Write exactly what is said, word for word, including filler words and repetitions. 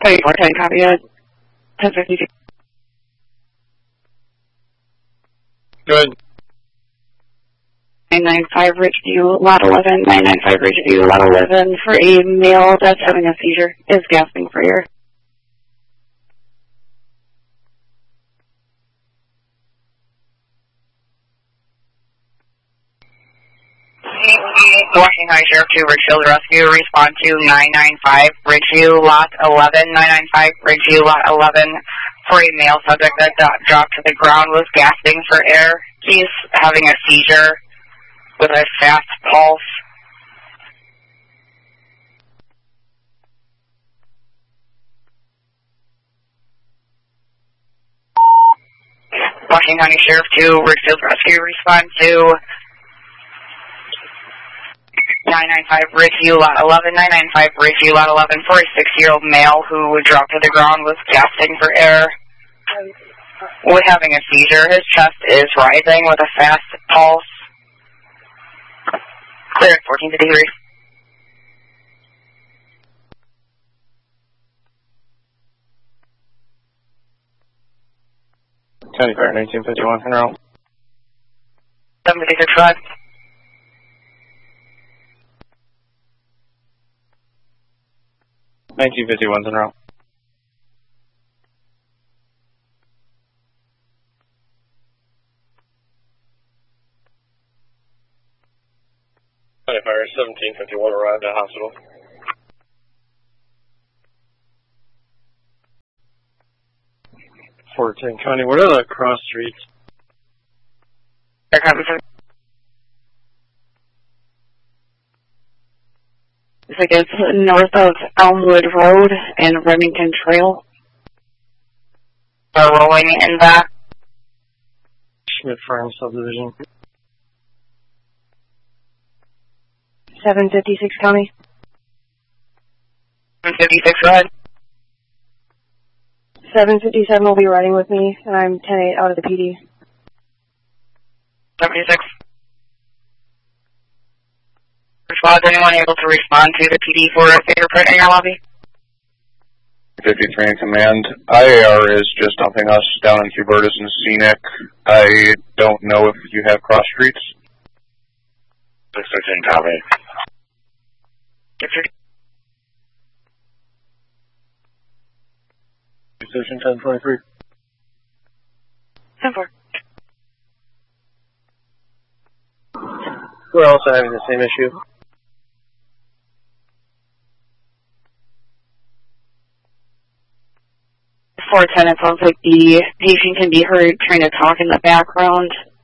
Hey, four ten, copy it. ten fifty-two. Good. nine nine five Ridgeview, lot eleven, nine nine five Ridgeview, lot eleven, for a male that's having a seizure, is gasping for air. Washington County Sheriff to Ridgefield Rescue, respond to nine nine five Ridgeview, lot eleven, nine nine five Ridgeview, lot eleven, for a male subject that dropped to the ground, was gasping for air. He's having a seizure with a fast pulse. Washington County Sheriff to Ridgefield Rescue, respond to nine nine five Ridgeview, lot eleven, nine nine five Ridgeview, lot eleven, for a six-year-old male who dropped to the ground, was gasping for air. Was having a seizure. His chest is rising with a fast pulse. Clear at fourteen fifty-three. County Fire nineteen fifty-one, in route. seven fifty-six, go ahead. nineteen fifty-one's in route. County Fire seventeen fifty-one arrived at hospital. fourteen County, what are the cross streets? Air copy, sir. It's like it's north of Elmwood Road and Remington Trail. We're rolling in back. Schmidt Farm subdivision. seven fifty-six County. seven fifty-six, go ahead. seven fifty-seven will be riding with me, and I'm ten eight out of the P D. seventy-six. Respond, is anyone able to respond to the P D for a fingerprint in your lobby? fifty-three in command. I A R is just dumping us down in Hubertus and Scenic. I don't know if you have cross streets. six thirteen, copy. six thirteen. Station ten twenty-three. ten four. We're also having the same issue. four ten, it sounds like the patient can be heard trying to talk in the background.